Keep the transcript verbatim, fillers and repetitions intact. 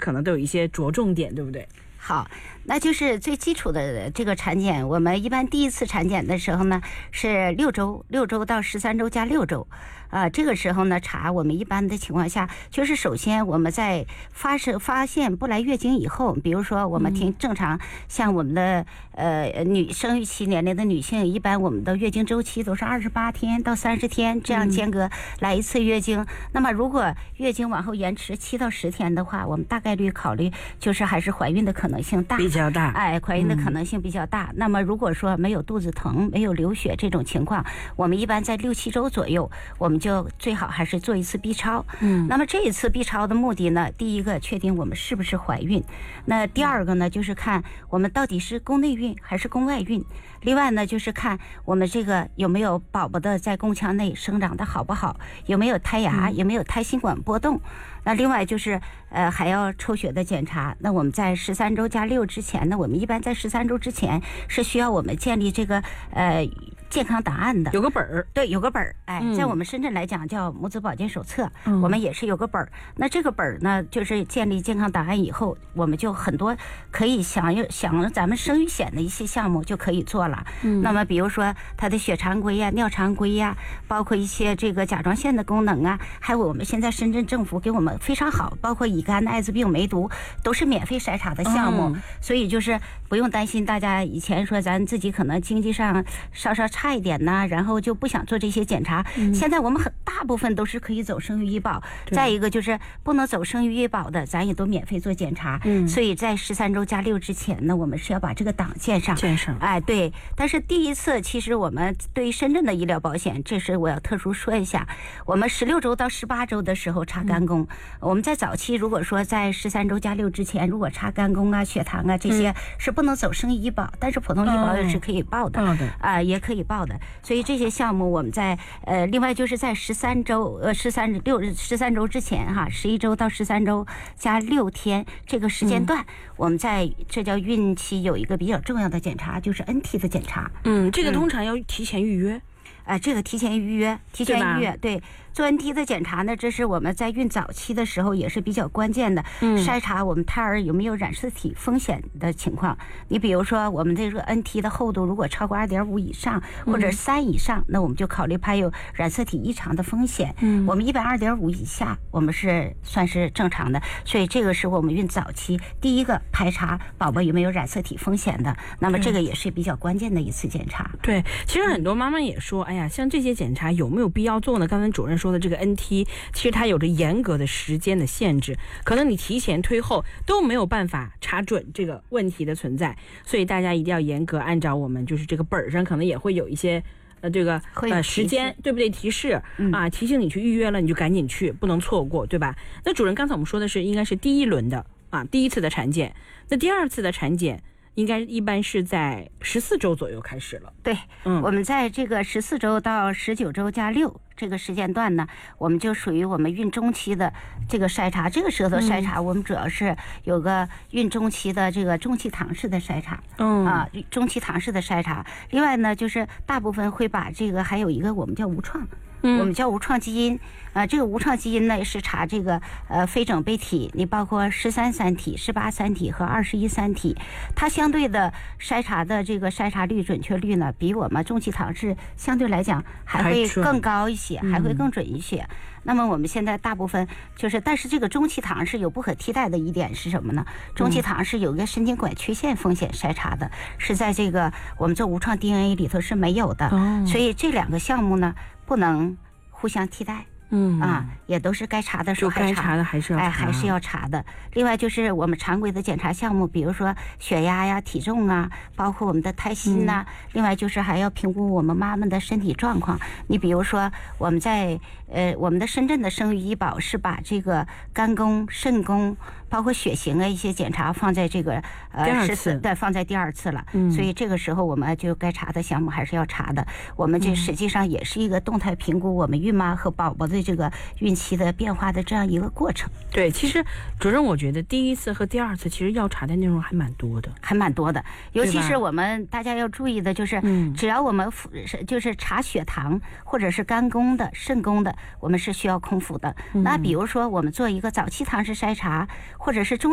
可能都有一些着重点，对不对？ 好，那就是最基础的这个产检，我们一般第一次产检的时候呢是六周，六周到十三周加六周，啊，这个时候呢查我们一般的情况下，就是首先我们在发生发现不来月经以后，比如说我们挺正常，像我们的呃女生育期年龄的女性，一般我们的月经周期都是二十八天到三十天这样间隔来一次月经。那么如果月经往后延迟七到十天的话，我们大概率考虑就是还是怀孕的可能性大， 比较大， 哎，怀孕的可能性比较大。嗯、那么如果说没有肚子疼、没有流血这种情况，我们一般在六七周左右，我们就最好还是做一次 B 超。嗯，那么这一次 B 超的目的呢，第一个确定我们是不是怀孕，那第二个呢，就是看我们到底是宫内孕还是宫外孕。另外呢，就是看我们这个有没有宝宝的在宫腔内生长的好不好，有没有胎芽，有没有胎心管波动。那另外就是呃还要抽血的检查。那我们在十三周加六之前呢，我们一般在十三周之前是需要我们建立这个呃健康档案的， 有个本儿， 对，有个本儿。哎，在我们深圳来讲叫母子保健手册，嗯、我们也是有个本儿。那这个本儿呢，就是建立健康档案以后，我们就很多可以享有享咱们生育险的一些项目就可以做了。嗯，那么比如说它的血常规呀、尿常规呀，包括一些这个甲状腺的功能啊，还有我们现在深圳政府给我们非常好，包括乙肝、艾滋病、梅毒都是免费筛查的项目，嗯、所以就是不用担心大家以前说咱自己可能经济上稍稍差一点呢，然后就不想做这些检查。嗯、现在我们很大部分都是可以走生育医保，再一个就是不能走生育医保的，咱也都免费做检查。嗯，所以在十三周加六之前呢，我们是要把这个档建上。 建上， 哎，对。但是第一次，其实我们对于深圳的医疗保险，这是我要特殊说一下，我们十六周到十八周的时候查肝功。嗯、我们在早期如果说在十三周加六之前，如果查肝功啊、血糖啊这些、嗯、是不能走生育医保，但是普通医保也是可以报的，啊、哦呃，也可以报的。所以这些项目我们在呃，另外就是在十三周呃十三六十三周之前哈，十一周到十三周加六天这个时间段，嗯、我们在这叫孕期有一个比较重要的检查，就是 N T 的检查。 嗯，这个通常要提前预约。 呃，这个提前预约，提前预约，对，做 N T 的检查呢，这是我们在孕早期的时候也是比较关键的，嗯，筛查我们胎儿有没有染色体风险的情况。你比如说，我们这个 N T 的厚度如果超过二点五以上，或者三以上，嗯、那我们就考虑它有染色体异常的风险。嗯，我们一般二点五以下，我们是算是正常的，所以这个是我们孕早期第一个排查宝宝有没有染色体风险的。那么这个也是比较关键的一次检查。 对，其实很多妈妈也说，哎。哎呀，像这些检查有没有必要做呢？刚才主任说的这个 N T， 其实它有着严格的时间的限制，可能你提前推后都没有办法查准这个问题的存在，所以大家一定要严格按照我们就是这个本上可能也会有一些呃这个呃时间对不对提示、嗯、啊，提醒你去预约了你就赶紧去，不能错过，对吧？那主任刚才我们说的是应该是第一轮的啊，第一次的产检，那第二次的产检。应该一般是在十四周左右开始了。 对，嗯，我们在这个十四周到十九周加六这个时间段呢，我们就属于我们孕中期的这个筛查。这个舌头筛查，我们主要是有个孕中期的这个中期唐氏的筛查，嗯啊，中期唐氏的筛查。另外呢，就是大部分会把这个还有一个我们叫无创。我们叫无创基因，啊，这个无创基因呢是查这个呃非整倍体，你包括十三三体、十八三体和二十一三体，它相对的筛查的这个筛查率、准确率呢，比我们中期唐氏相对来讲还会更高一些，还会更准一些。嗯、那么我们现在大部分就是，但是这个中期唐氏有不可替代的一点是什么呢？中期唐氏有一个神经管缺陷风险筛查的，是在这个我们做无创 D N A 里头是没有的，哦、所以这两个项目呢不能互相替代。嗯啊，也都是该查的时候还查， 该查的还是要查， 哎，还是要查的。另外就是我们常规的检查项目，比如说血压呀、体重啊，包括我们的胎心呐、啊。嗯、另外就是还要评估我们妈妈的身体状况。你比如说我们在呃我们的深圳的生育医保是把这个肝功、肾功，包括血型啊一些检查放在这个呃第二次， 对，放在第二次了。嗯，所以这个时候我们就该查的项目还是要查的。我们这实际上也是一个动态评估我们孕妈和宝宝的这个孕期的变化的这样一个过程。 对，其实主任我觉得第一次和第二次其实要查的内容还蛮多的， 还蛮多的。尤其是我们大家要注意的就是，只要我们就是查血糖或者是肝功的、肾功的，我们是需要空腹的。嗯、那比如说我们做一个早期唐氏筛查，或者是中